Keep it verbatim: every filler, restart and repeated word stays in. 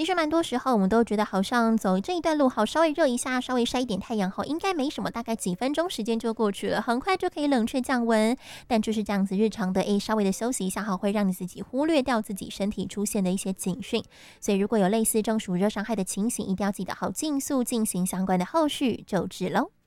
其实蛮多时候我们都觉得好像走这一段路好，稍微热一下，稍微晒一点太阳后应该没什么，大概几分钟时间就过去了，很快就可以冷却降温。但就是这样子日常的诶，稍微的休息一下哈，会让你自己忽略掉自己身体出现的一些警讯。所以如果有类似中暑热伤害的情形，一定要记得好尽速进行相关的后续救治喽。